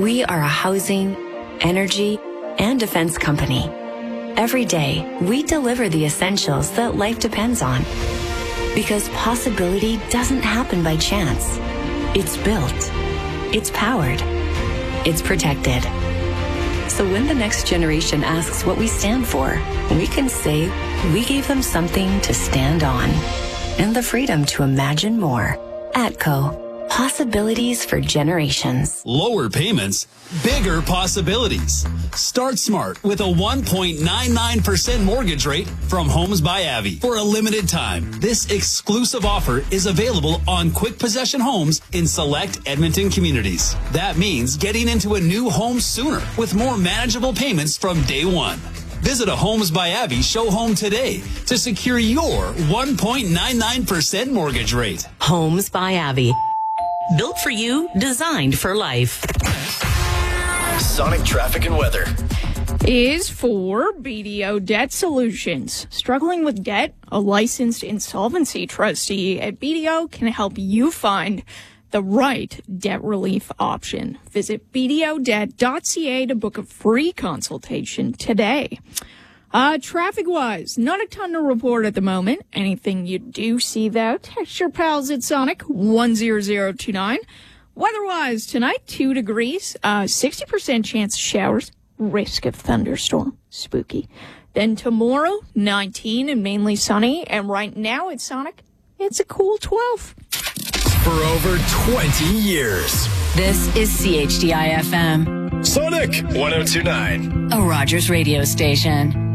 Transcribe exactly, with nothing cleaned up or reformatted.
We are a housing, energy, and defense company. Every day, we deliver the essentials that life depends on. Because possibility doesn't happen by chance. It's built. It's powered. It's protected. So when the next generation asks what we stand for, we can say we gave them something to stand on and the freedom to imagine more. ATCO. Possibilities for generations. Lower payments, bigger possibilities. Start smart with a one point nine nine percent mortgage rate from Homes by Avi. For a limited time, this exclusive offer is available on quick possession homes in select Edmonton communities. That means getting into a new home sooner with more manageable payments from day one. Visit a Homes by Avi show home today to secure your one point nine nine percent mortgage rate. Homes by Avi. Built for you, designed for life. Sonic traffic and weather is for B D O Debt Solutions. Struggling with debt? A licensed insolvency trustee at B D O can help you find the right debt relief option. Visit b d o debt dot c a to book a free consultation today. Uh, traffic-wise, not a ton to report at the moment. Anything you do see, though, text your pals at Sonic one zero zero two nine. Weather-wise, tonight, two degrees, uh, sixty percent chance of showers, risk of thunderstorm. Spooky. Then tomorrow, nineteen and mainly sunny. And right now at Sonic, it's a cool twelve. For over twenty years. This is C H D I F M. Sonic one oh two point nine. A Rogers radio station.